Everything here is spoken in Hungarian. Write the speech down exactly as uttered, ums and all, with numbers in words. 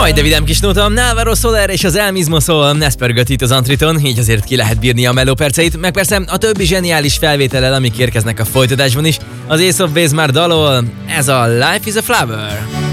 Jaj, de vidám kis nóta, Nálvaro Soler és az El Mismo szól, ez pörgött itt az Antriton, így azért ki lehet bírni a meló perceit, meg persze a többi zseniális felvétellel, amik érkeznek a folytatásban is. Az Ace of Base már dalol, ez a Life is a Flower.